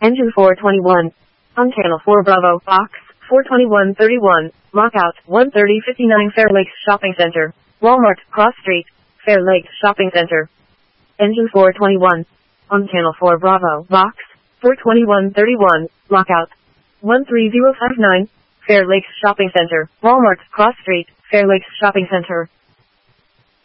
Engine 421. On Channel 4 Bravo, Box 42131, Lockout 13059 Fair Lakes Shopping Center, Walmart, Cross Street, Fair Lakes Shopping Center. Engine 421. On Channel 4 Bravo, Box 42131, Lockout 13059, Fair Lakes Shopping Center, Walmart, Cross Street, Fair Lakes Shopping Center.